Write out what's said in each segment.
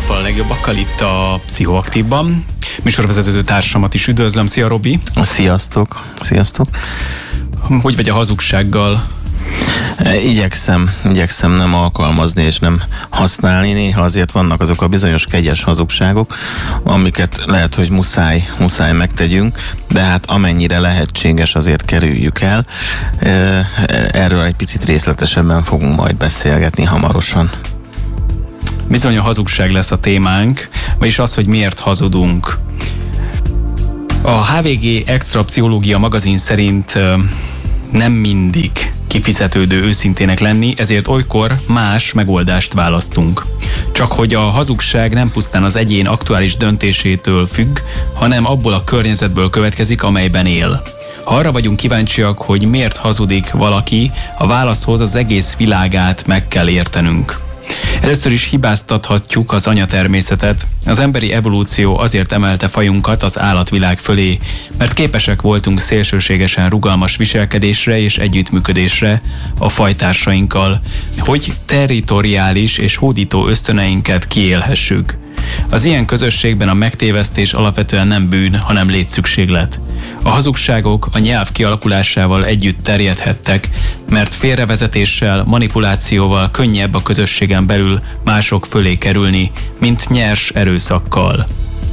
nappal a legjobbakkal itt a Pszichoaktívban. Műsorvezető társamat is üdvözlöm. Szia, Robi! Sziasztok! Sziasztok! Hogy vagy a hazugsággal? Igyekszem nem alkalmazni és nem használni. Néha azért vannak azok a bizonyos kegyes hazugságok, amiket lehet, hogy muszáj megtegyünk, de hát amennyire lehetséges, azért kerüljük el. Erről egy picit részletesebben fogunk majd beszélgetni hamarosan. Bizony a hazugság lesz a témánk, vagyis az, hogy miért hazudunk. A HVG Extra Pszichológia magazin szerint nem mindig kifizetődő őszintének lenni, ezért olykor más megoldást választunk. Csak hogy a hazugság nem pusztán az egyén aktuális döntésétől függ, hanem abból a környezetből következik, amelyben él. Ha arra vagyunk kíváncsiak, hogy miért hazudik valaki, a válaszhoz az egész világát meg kell értenünk. Először is hibáztathatjuk az anyatermészetet. Az emberi evolúció azért emelte fajunkat az állatvilág fölé, mert képesek voltunk szélsőségesen rugalmas viselkedésre és együttműködésre a fajtársainkkal, hogy territoriális és hódító ösztöneinket kiélhessük. Az ilyen közösségben a megtévesztés alapvetően nem bűn, hanem létszükséglet. A hazugságok a nyelv kialakulásával együtt terjedhettek, mert félrevezetéssel, manipulációval könnyebb a közösségen belül mások fölé kerülni, mint nyers erőszakkal.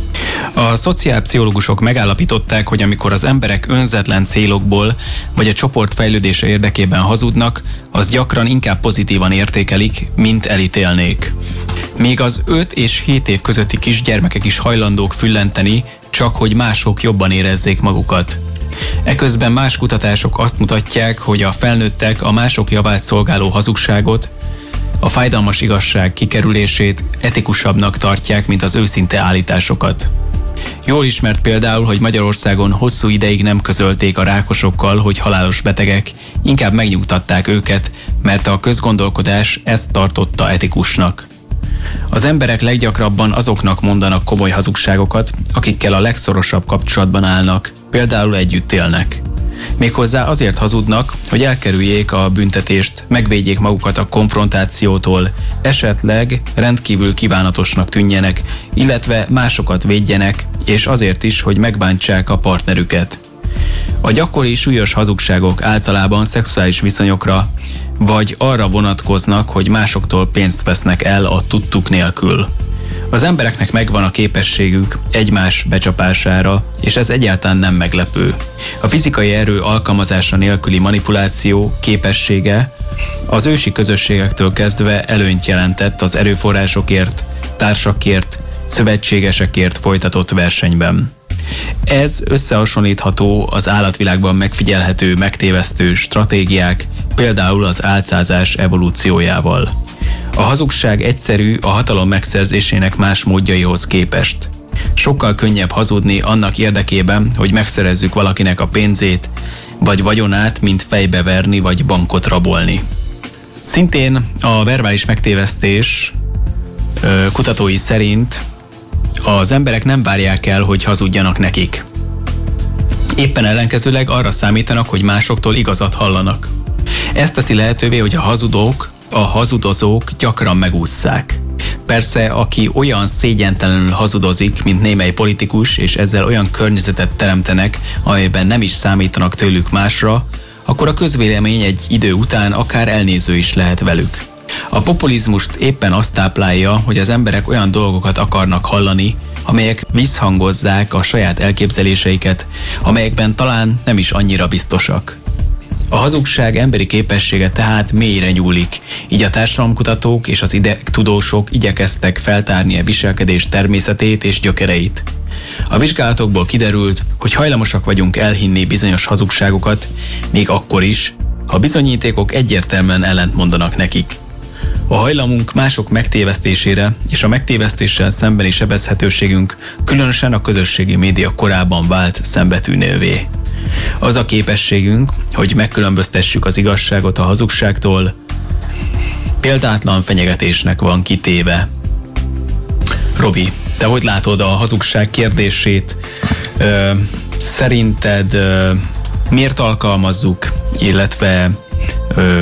A szociálpszichológusok megállapították, hogy amikor az emberek önzetlen célokból vagy a csoport fejlődése érdekében hazudnak, az gyakran inkább pozitívan értékelik, mint elítélnék. Még az 5 és 7 év közötti kisgyermekek is hajlandók füllenteni, csak hogy mások jobban érezzék magukat. Eközben más kutatások azt mutatják, hogy a felnőttek a mások javát szolgáló hazugságot, a fájdalmas igazság kikerülését etikusabbnak tartják, mint az őszinte állításokat. Jól ismert például, hogy Magyarországon hosszú ideig nem közölték a rákosokkal, hogy halálos betegek, inkább megnyugtatták őket, mert a közgondolkodás ezt tartotta etikusnak. Az emberek leggyakrabban azoknak mondanak komoly hazugságokat, akikkel a legszorosabb kapcsolatban állnak, például együtt élnek. Méghozzá azért hazudnak, hogy elkerüljék a büntetést, megvédjék magukat a konfrontációtól, esetleg rendkívül kívánatosnak tűnjenek, illetve másokat védjenek, és azért is, hogy megbántsák a partnerüket. A gyakori súlyos hazugságok általában szexuális viszonyokra, vagy arra vonatkoznak, hogy másoktól pénzt vesznek el a tudtuk nélkül. Az embereknek megvan a képességük egymás becsapására, és ez egyáltalán nem meglepő. A fizikai erő alkalmazása nélküli manipuláció képessége az ősi közösségektől kezdve előnyt jelentett az erőforrásokért, társakért, szövetségesekért folytatott versenyben. Ez összehasonlítható az állatvilágban megfigyelhető megtévesztő stratégiák, például az álcázás evolúciójával. A hazugság egyszerű a hatalom megszerzésének más módjaihoz képest. Sokkal könnyebb hazudni annak érdekében, hogy megszerezzük valakinek a pénzét, vagy vagyonát, mint fejbeverni vagy bankot rabolni. Szintén a verbális megtévesztés kutatói szerint az emberek nem várják el, hogy hazudjanak nekik. Éppen ellenkezőleg arra számítanak, hogy másoktól igazat hallanak. Ez teszi lehetővé, hogy a hazudozók gyakran megússzák. Persze, aki olyan szégyentelenül hazudozik, mint némely politikus, és ezzel olyan környezetet teremtenek, amelyben nem is számítanak tőlük másra, akkor a közvélemény egy idő után akár elnéző is lehet velük. A populizmust éppen azt táplálja, hogy az emberek olyan dolgokat akarnak hallani, amelyek visszhangozzák a saját elképzeléseiket, amelyekben talán nem is annyira biztosak. A hazugság emberi képessége tehát mélyre nyúlik, így a társadalomkutatók és az idegtudósok igyekeztek feltárni a viselkedés természetét és gyökereit. A vizsgálatokból kiderült, hogy hajlamosak vagyunk elhinni bizonyos hazugságokat, még akkor is, ha bizonyítékok egyértelműen ellentmondanak nekik. A hajlamunk mások megtévesztésére és a megtévesztéssel szembeni sebezhetőségünk különösen a közösségi média korában vált szembetűnővé. Az a képességünk, hogy megkülönböztessük az igazságot a hazugságtól, példátlan fenyegetésnek van kitéve. Robi, te hogy látod a hazugság kérdését? Szerinted miért alkalmazzuk, illetve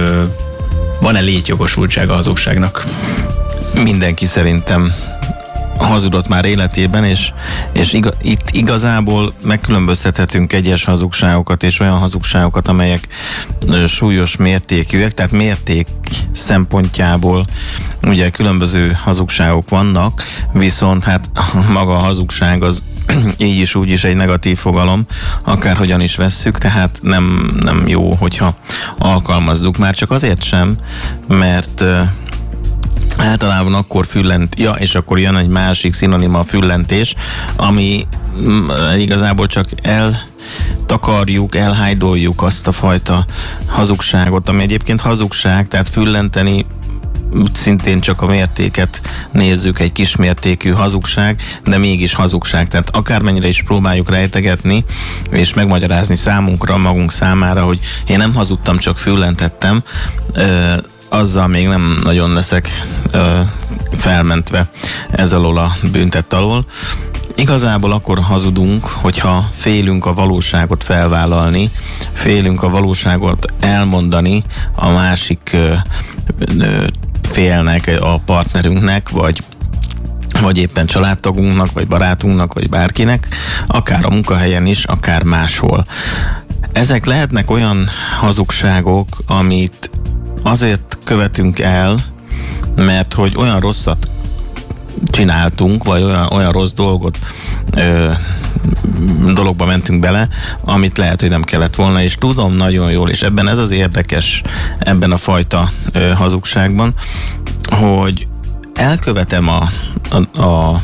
van-e létjogosultsága a hazugságnak? Mindenki szerintem hazudott már életében, és itt igazából megkülönböztethetünk kegyes hazugságokat és olyan hazugságokat, amelyek súlyos mértékűek, tehát mérték szempontjából ugye különböző hazugságok vannak, viszont hát maga a hazugság az így is úgy is egy negatív fogalom, akárhogyan is vesszük, tehát nem jó, hogyha alkalmazzuk. Már csak azért sem, mert általában akkor és akkor jön egy másik szinonima, a füllentés, ami igazából csak eltakarjuk, elhájdoljuk azt a fajta hazugságot, ami egyébként hazugság, tehát füllenteni szintén csak a mértéket nézzük, egy kismértékű hazugság, de mégis hazugság. Tehát akármennyire is próbáljuk rejtegetni, és megmagyarázni számunkra, magunk számára, hogy én nem hazudtam, csak füllentettem, azzal még nem nagyon leszek felmentve ez alól a bűntett alól. Igazából akkor hazudunk, hogyha félünk a valóságot felvállalni, félünk a valóságot elmondani a másik félnek, a partnerünknek, vagy éppen családtagunknak, vagy barátunknak, vagy bárkinek, akár a munkahelyen is, akár máshol. Ezek lehetnek olyan hazugságok, amit azért követünk el, mert hogy olyan rosszat csináltunk, vagy olyan rossz dologba mentünk bele, amit lehet, hogy nem kellett volna, és tudom nagyon jól, és ebben ez az érdekes, ebben a fajta hazugságban, hogy elkövetem a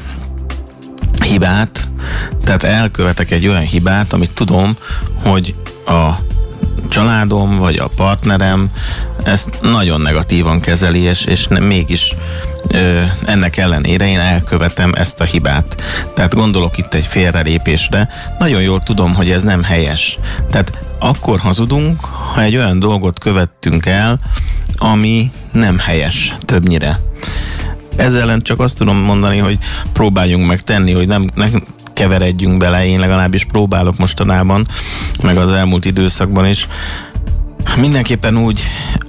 hibát, tehát elkövetek egy olyan hibát, amit tudom, hogy a családom, vagy a partnerem ezt nagyon negatívan kezeli, és mégis ennek ellenére én elkövetem ezt a hibát. Tehát gondolok itt egy félrelépésre. Nagyon jól tudom, hogy ez nem helyes. Tehát akkor hazudunk, ha egy olyan dolgot követtünk el, ami nem helyes többnyire. Ezzel ellen csak azt tudom mondani, hogy próbáljunk meg tenni, hogy nem keveredjünk bele, én legalábbis próbálok mostanában, meg az elmúlt időszakban is. Mindenképpen úgy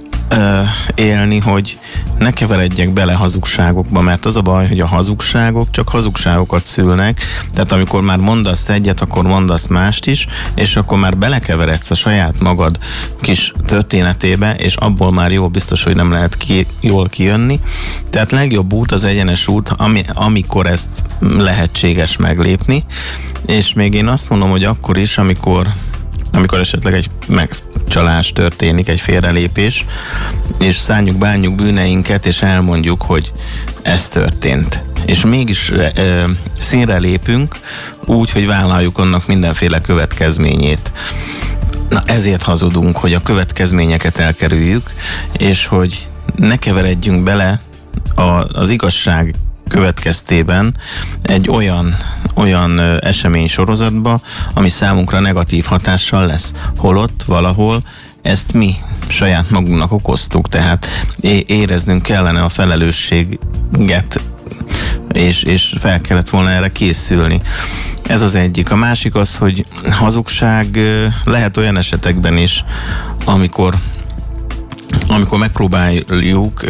élni, hogy ne keveredjek bele hazugságokba, mert az a baj, hogy a hazugságok csak hazugságokat szülnek, tehát amikor már mondasz egyet, akkor mondasz mást is, és akkor már belekeveredsz a saját magad kis történetébe, és abból már jó biztos, hogy nem lehet jól kijönni. Tehát legjobb út az egyenes út, amikor ezt lehetséges meglépni, és még én azt mondom, hogy akkor is, amikor esetleg egy megcsalás történik, egy félrelépés, és szánjuk, bánjuk bűneinket, és elmondjuk, hogy ez történt. És mégis színre lépünk, úgy, hogy vállaljuk annak mindenféle következményét. Na ezért hazudunk, hogy a következményeket elkerüljük, és hogy ne keveredjünk bele az igazság következtében egy olyan esemény sorozatba, ami számunkra negatív hatással lesz. Holott valahol ezt mi saját magunknak okoztuk, tehát éreznünk kellene a felelősséget, és fel kellett volna erre készülni. Ez az egyik. A másik az, hogy hazugság lehet olyan esetekben is, amikor megpróbáljuk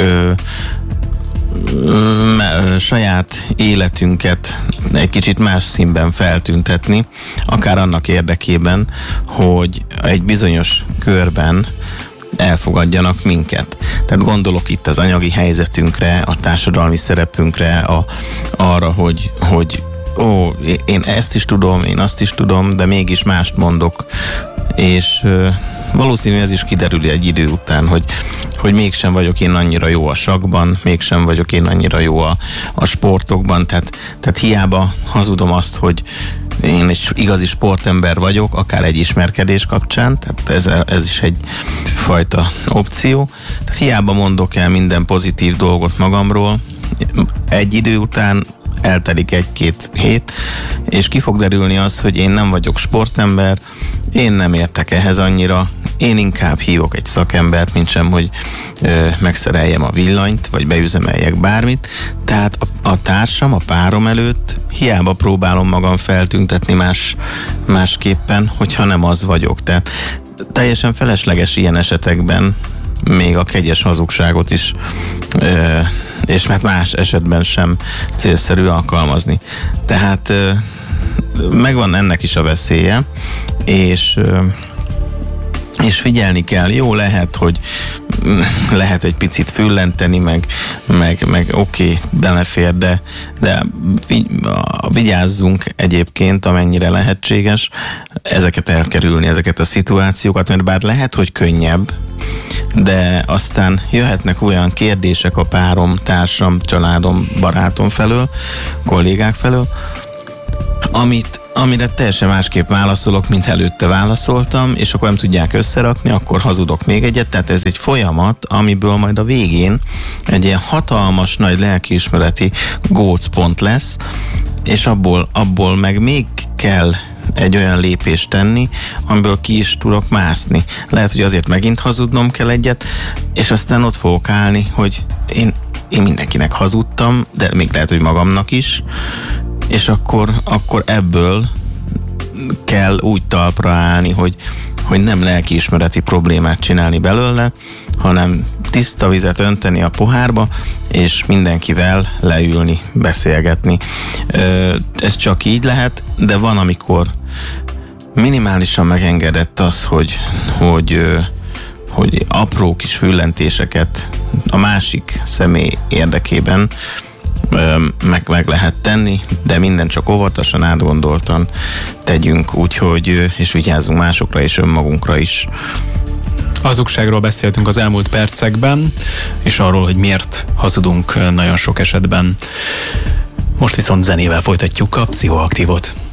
saját életünket egy kicsit más színben feltüntetni, akár annak érdekében, hogy egy bizonyos körben elfogadjanak minket. Tehát gondolok itt az anyagi helyzetünkre, a társadalmi szerepünkre, arra, hogy én ezt is tudom, én azt is tudom, de mégis mást mondok. És valószínűleg ez is kiderül egy idő után, hogy mégsem vagyok én annyira jó a sakkban, mégsem vagyok én annyira jó a sportokban, tehát hiába hazudom azt, hogy én egy igazi sportember vagyok, akár egy ismerkedés kapcsán, tehát ez is egy fajta opció. Tehát hiába mondok el minden pozitív dolgot magamról, egy idő után eltelik 1-2 hét, és ki fog derülni az, hogy én nem vagyok sportember, én nem értek ehhez annyira, én inkább hívok egy szakembert, mint sem, hogy megszereljem a villanyt, vagy beüzemeljek bármit. Tehát a társam, a párom előtt hiába próbálom magam feltüntetni másképpen, hogyha nem az vagyok. Tehát teljesen felesleges ilyen esetekben még a kegyes hazugságot is és mert más esetben sem célszerű alkalmazni. Tehát megvan ennek is a veszélye, és figyelni kell. Jó, lehet, hogy lehet egy picit füllenteni, meg oké, belefér, de vigyázzunk egyébként, amennyire lehetséges ezeket elkerülni, ezeket a szituációkat, mert bár lehet, hogy könnyebb, de aztán jöhetnek olyan kérdések a párom, társam, családom, barátom felől, kollégák felől, amire teljesen másképp válaszolok, mint előtte válaszoltam, és akkor nem tudják összerakni, akkor hazudok még egyet. Tehát ez egy folyamat, amiből majd a végén egy ilyen hatalmas, nagy lelkiismereti gócpont lesz, és abból meg még kell egy olyan lépést tenni, amiből ki is tudok mászni. Lehet, hogy azért megint hazudnom kell egyet, és aztán ott fogok állni, hogy én mindenkinek hazudtam, de még lehet, hogy magamnak is, és akkor ebből kell úgy talpra állni, hogy nem lelkiismereti problémát csinálni belőle, hanem tiszta vizet önteni a pohárba, és mindenkivel leülni, beszélgetni. Ez csak így lehet, de van, amikor minimálisan megengedett az, hogy apró kis füllentéseket a másik személy érdekében meg lehet tenni, de minden csak óvatosan, átgondoltan tegyünk, úgyhogy és vigyázzunk másokra és önmagunkra is. Hazugságról beszéltünk az elmúlt percekben, és arról, hogy miért hazudunk nagyon sok esetben. Most viszont zenével folytatjuk a Pszichoaktívot.